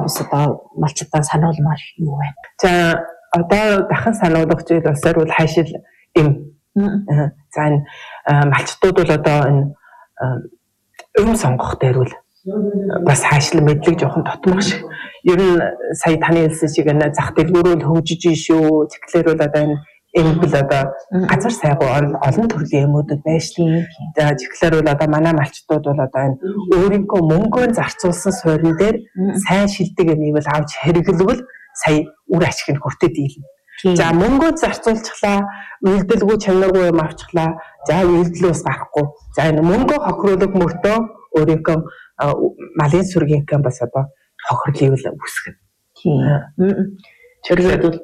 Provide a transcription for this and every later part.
бас одоо малчдаа сануулмаар юу вэ? За одоо дахин сануулгах зүйл усаар бол хайшил эм. За энэ малчдууд бол одоо энэ эм сонгох дээр бол бас хайшил мэдлэг жоохон тотмох шиг. Ер нь сая таны хэлсэн шиг зах дэлгүүрөөр хөгжиж шүү. Тэгэхээр бол одоо энэ эм бол одоо газар сайгүй олон төрлийн эмүүдүүд байж тийм. За тэгэхээр бол одоо манай малчдууд бол одоо энэ өөрийнхөө мөнгөөр зарцуулсан суурин дээр сайн шилдэг эмийг бол авч хэрэглэвэл сая үр ашиг нь хүртээд дийлнэ. За мөнгөө зарцуулчихлаа, үйлдэлгүй чанаргүй юм авчихлаа. За үйлдэлээс гарахгүй. За энэ мөнгөө хохируулах мөртөө өөрийнхөө малын сүргийнхээ бас одоо хохирлыг үүсгэнэ. Тийм. Тэргээд бол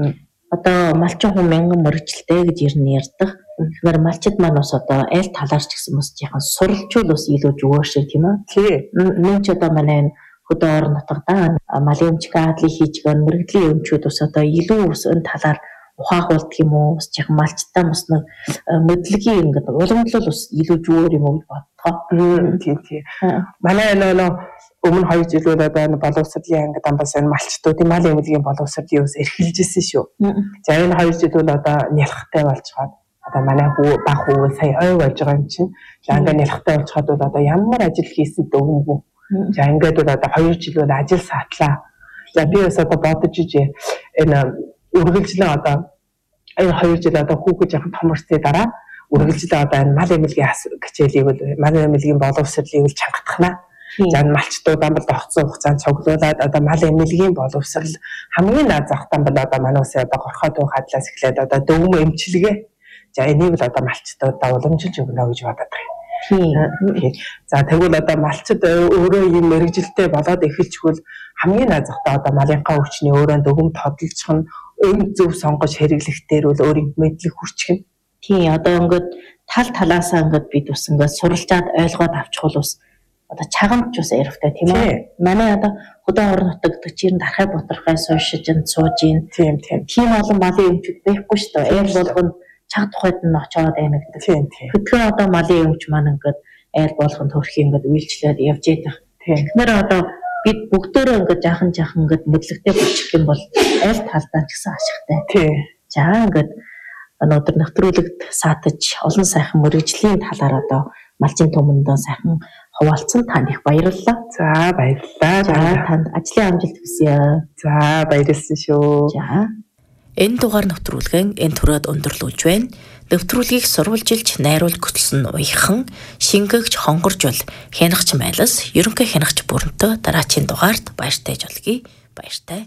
одоо малчин хүн мянган мөрөгчлөлтэй гэж ярьдаг. Тэгэхээр малчид маань бас одоо аль талаарч гэсэн бас яхан суралцуул бас илүү зүгээр шиг тийм үү? Тийм. Мөн ч одоо манай хөдөө орон нутгад малын өмчг аадлыг хийж гэн мэрэгдлийн өмчүүд бас одоо илүү бас энэ талаар ухаахуулдаг юм уу? Бас яхан малчтаа бас нэг мэдлэгийн ингээд уламжлал бас илүү зүгээр юм уу гэж бодтоо. Тийм. Манай өмнө 2 жил бол одоо боловсролын анги дамбаас энэ малчдуудын мал эмнэлгийн боловсролын ус эрхэлжсэн шүү. За энэ 2 жил бол одоо нялхтай болж байгаа. Одоо манай баг хүү сая ой болж байгаа юм чинь. За ингээ нялхтай болчиход бол одоо ямар ажил хийсэн дөвнгүй. За ингээд бол одоо 2 жил бол ажил саатлаа. За би бас одоо бодож ижээ энэ үргэлжлэн одоо энэ 2 жил одоо хүүхэд яхан томорсны дараа үргэлжлэн одоо энэ мал эмнэлгийн хичээлийг бол мал эмнэлгийн боловсролыг бол чангатахнаа. За малчдуудаа бол огцсон хугацаанд цуглуулад одоо мал эмнэлгийн боловсрол хамгийн наад захтан бол одоо манай улсын одоо горхоо дуу хадлаас эхлээд одоо дөвм эмчилгээ. За энийг бол одоо малчдуудаа уламжилж өгнө гэж бодоод байна. Тийм. За тэгвэл одоо малчд өөрөө ийм мэрэгжилтэй болоод эхэлчихвэл хамгийн наад захтаа одоо малынхаа өвчний өөрөө дөвм тодолцох нь зөв сонгож хэрэглэх дээр бол өөрийн мэдлэг хүрчихнэ. Тийм. Одоо ингээд тал талаасаа ингээд бид бас ингээд суралцаад ойлгоод авчихвал бас одоо чагамч ус ярихтай тийм үү? Манай одоо хөдөө орон нутагт чирэн дарахай боторхой суушиж сууж ийн. Тийм олон малын өмчүүд байхгүй шүү дээ. Айл болгонд чаг тухайд нь очоод байдаг. Хөдгөө одоо малын өмч маань ингээд айл болгонд хөрх ингээд үйлчлээд явж идэх. Тэгэхээр одоо бид бүгдөө ингээд жаахан ингээд мэдлэгтэй болчих юм бол айл талдаа ч гэсэн ашигтай. За ингээд өнөөдөр нэвтрүүлэгт саатаж олон сайхан мэрэгжлийн талаар одоо малчин түмэндээ сайхан хуваалцсан танд их баярлалаа. За баярлалаа. За танд ажлын амжилт хүсье. За баярлалаа шүү. За энэ дугаар нэвтрүүлгэн энэ төрөд өндөрлүүлж байна. Нэвтрүүлгийг сурвалжилж найруулж хөтлсөн уяхан шингэгч хонгоржул хянагч майлас ерөнхий хянагч бүрэнтөө дараачийн дугаард баяртай жолгий. Баяртай.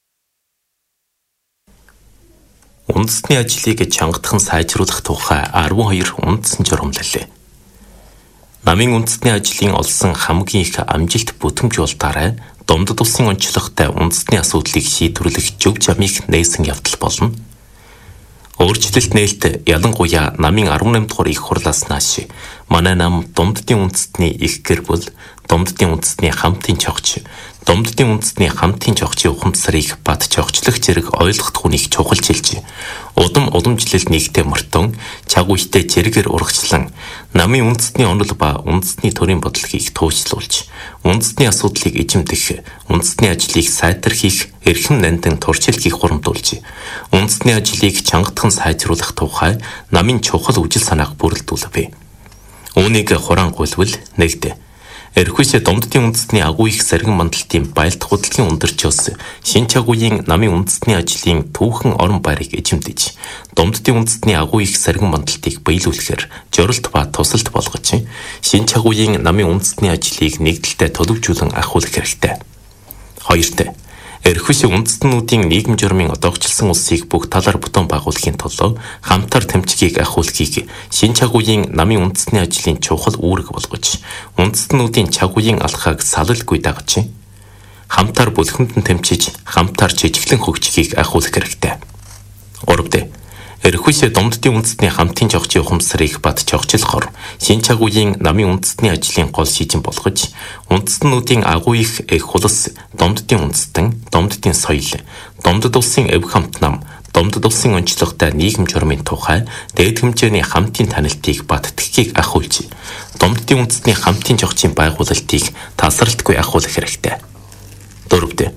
Үндэсний ажлыг чангатхан сайжруулах тухай 12 үндсэн журамлалээ. Намын үндэсний ажлын олсон хамгийн их амжилт бүтээмж болтаарай Домдод улсын онцлогтой үндэсний асуудлыг шийдвэрлэх зөв замыг нээсэн явдал болно. Өөрчлөлт нээлт ялангуяа намын 18 дугаар их хурлаас нааш манай нам Домддын үндэстний их гэр бүл, Домддын үндэстний хамтын чогч, Домддын үндэстний хамтын чогчийн ухамсарыг бат чогчлох зэрэг ойлгох хүнийг чухалчилж, удам уламжлал нэгтэй мөртөн, чаг үедээ зэрэгээр урагчлан, намын үндэстний онол ба үндэстний төрийн бодлогыг туужлуулж, үндэстний асуудлыг эзэмдэх, үндэстний ажлыг сайтархих, эрхэм нандин туршилтыг хурамдуулж, үндэстний ажлыг чангатхан сайжруулах тухай намын чухал үжил санааг бүрэлдүүлвэ. Үүнийг хураангуйлвал нэгдэ. Эрхүйсэ Домддын үндэстний агуу их саргин мандалтын байлдах хөдөлгөөний өндөрчөөс шин чагуугийн намын үндэстний ажлын түүхэн орон байрыг эзэмдэж, Домддын үндэстний агуу их саргин мандалтыг биелүүлэхээр жорилт ба тусалт болгож, шин чагуугийн намын үндэстний ажлыг нэгдэлтэй төлөвжүүлэн ахиулах хэрэгтэй. 2. Эрхүйсэ үндэстнүүдийн нийгэм журмын одоогчлсон улсыг бүх талаар бүтэн байгуулахын тулд хамтар тэмцгийг ахиулахыг шин чагуугийн намын үндэстний ажлын чухал үүрэг болгож, үндэстнүүдийн чагуугийн алхааг салалгүй дагаж, хамтар бүлхэмдэн тэмцэж, хамтар жижиглэн хөгжихийг ахиулах хэрэгтэй. 3. Эрхүйсэ Домддын үндэстний хамтын чогчийн ухамсарыг бат чогчлохоор шин чагуугийн намын үндэстний ажлын гол шийдэн болгож, үндэстнүүдийн агуу их хулс, Домддын үндэстэн, Домддын соёл, Домдод улсын эв хамт нам, Домдод улсын онцлогтой нийгэм журмын тухай дээд хэмжээний хамтын танилтыг бат тгхийг ахиулж, Домддын үндэстний хамтын чогчийн байгуулалтыг тасралтгүй ахиулах хэрэгтэй. 4.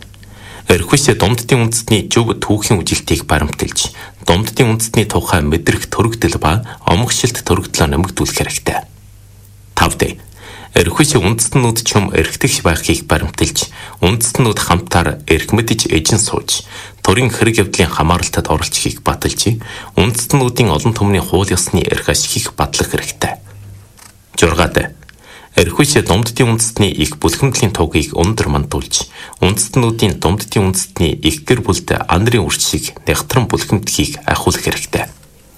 Орхиос Думддын үндэстний зөв түүхийн үжилтийг баримталж, Думддын үндэстний тухай мэдрэх төрөгдөл ба омгшилт төрөгдлөө нэмэгдүүлэх хэрэгтэй. 5. Орхиос үндэстнүүд ч юм эрхтгч байхыг баримталж, үндэстнүүд хамтаар эрх мэдж эжин сууж, төрийн хэрэг явдлын хамааралтад оролцохыг баталж, үндэстнүүдийн олон түмний хууль ёсны эрх ашигыг батлах хэрэгтэй. 6. Орхиос Думддын үндэстний их бүлхэмдлийн тугийг өндөр мандуулж, үндэстнүүдийн Думддын үндэстний их гэр бүлд ан нарын үрч шиг нягтран бүлхэмдхийг ахиулах хэрэгтэй.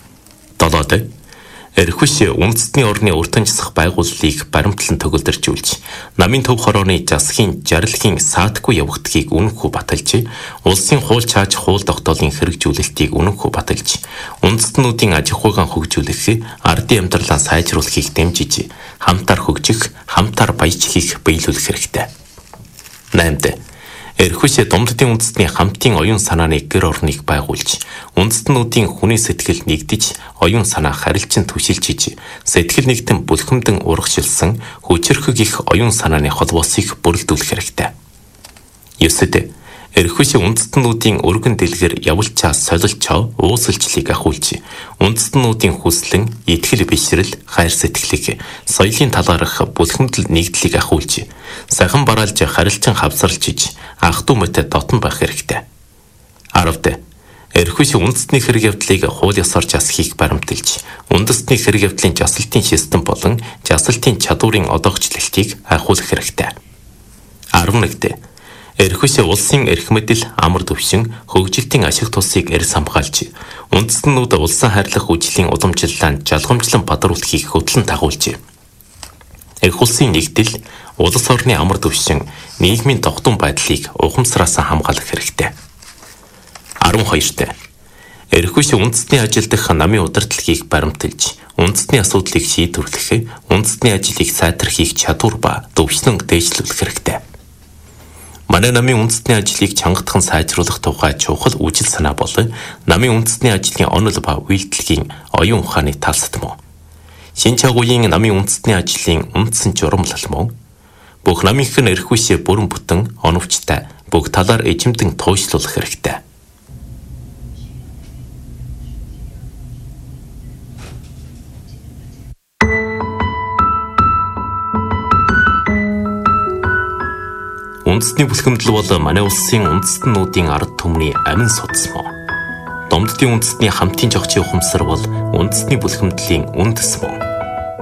7. Орхиос үндэстний орны үр танжсах байгууллыг баримтлан төгөлдөржүүлж, намын төв хорооны засгийн жаргалын саатгүй явагдахыг үнэнхүү баталж, улсын хууль чааж хууль тогтоолын хэрэгжүүлэлтийг үнэнхүү баталж, үндэстнүүдийн аж ахуйн хөгжүүлэх, ардын амьдралаа сайжруулахыг дэмжиж, хамтаар хөгжих, хамтаар баяжхийг биелүүлэх хэрэгтэй. 8. Орхиос Думддын үндэстний хамтын оюун санааны гэр орныг байгуулж, үндэстнүүдийн хүний сэтгэл нэгдэж, оюун санаа харилцан түшилжиж, сэтгэл нэгтэн бүлхэмдэн урагшилсан хүчирхэг их оюун санааны холбоосыг бүрэлдүүлэх хэрэгтэй. 9. Орхиос үндэстнүүдийн өргөн дэлгэр явуулчаа солилчоо уусалчлыг ахиулж, үндэстнүүдийн хүслэн, итгэл бишрэл, хайр сэтгэлийг соёлын талаарх бүлхэмдэл нэгдлийг ахиулж, сахан бараалж харилцан хавсарлжиж, ах トゥ мэт дотн байх хэрэгтэй. 10. Орхиос үндэстний хэрэг явдлыг хууль ёсоор засахыг баримталж, үндэстний хэрэг явдлын жасалтын систем болон жасалтын чадварын одоогчлолтыг ахиулах хэрэгтэй. 11. Орхиос улсын эрх мэдэл, амар төвшин, хөгжилтийн ашиг тусыг эрс хамгаалж, үндэстнүүд улсын хайрлах үжлийн уламжлалаа жалгамжлан бадруулахыг хөтлөн дагуулж, эрх улсын нэгдэл, улс орны амар төвшин, нийгмийн тогтун байдлыг ухамсараас хамгаалах хэрэгтэй. 12. Орхиос үндэстний ажил дах намын удирдлагыг баримталж, үндэстний асуудлыг шийдвэрлэх, үндэстний ажлыг сайтрахыг чадвар ба төвшлэн дээшлүүлэх хэрэгтэй. Манай намын үндэстний ажлыг чангатхан сайжруулах тухай чухал үжил санаа бол намын үндэстний ажлын онол ба үйлдэлгийн оюун ухааны талсад мөн. Шинэ чагуугийн намын үндэстний ажлын үндсэн журамлал мөн. Бүх намынх нь Орхиос бүрэн бүтэн оновчтой бүх талаар эжимдэн туйшлуулах хэрэгтэй. Үндэстний бүлхэмдэл бол манай улсын үндэстнүүдийн ард түмний амин судас мөн. Думддын үндэстний хамтын жогчийн ухамсар бол үндэстний бүлхэмдлийн үндэс мөн.